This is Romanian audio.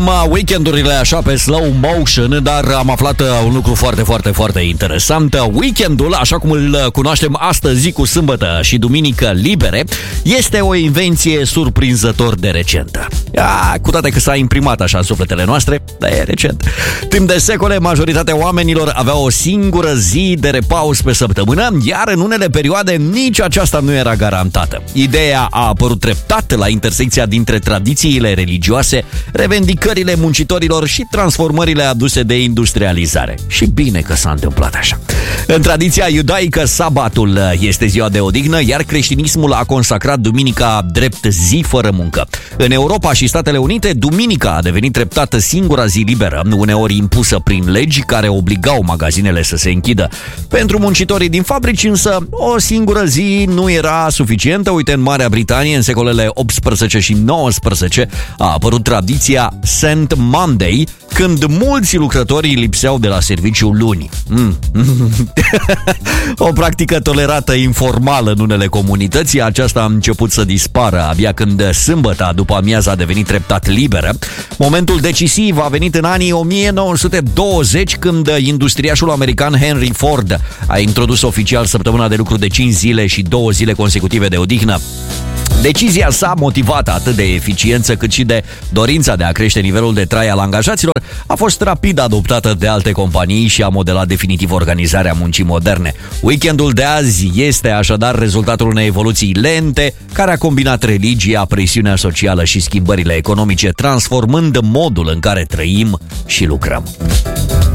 Weekendurile așa pe slow motion, dar am aflat un lucru foarte, foarte, foarte interesant. Weekendul, așa cum îl cunoaștem astăzi cu sâmbătă și duminică libere, este o invenție surprinzător de recentă. Cu toate că s-a imprimat așa în sufletele noastre, dar e recent. Timp de secole, majoritatea oamenilor aveau o singură zi de repaus pe săptămână, iar în unele perioade nici aceasta nu era garantată. Ideea a apărut treptat la intersecția dintre tradițiile religioase, revendicările muncitorilor și transformările aduse de industrializare. Și bine că s-a întâmplat așa. În tradiția iudaică, sabatul este ziua de odihnă, iar creștinismul a consacrat duminica drept zi fără muncă. În Europa și Statele Unite, duminica a devenit treptat singura zi liberă, uneori impusă prin legi care obligau magazinele să se închidă. Pentru muncitorii din fabrici însă, o singură zi nu era suficientă. Uite, în Marea Britanie, în secolele 18 și 19, a apărut tradiția St. Monday, când mulți lucrători lipseau de la serviciu luni. O practică tolerată informal în unele comunități, aceasta a început să dispară abia când sâmbăta după amiază a devenit treptat liberă. Momentul decisiv a venit în anii 1920, când industriașul american Henry Ford a introdus oficial săptămâna de lucru de 5 zile și 2 zile consecutive de odihnă. Decizia sa, motivată atât de eficiență cât și de dorința de a crește nivelul de trai al angajaților, a fost rapid adoptată de alte companii și a modelat definitiv organizarea muncii moderne. Weekendul de azi este așadar rezultatul unei evoluții lente, care a combinat religia, presiunea socială și schimbările economice, transformând modul în care trăim și lucrăm.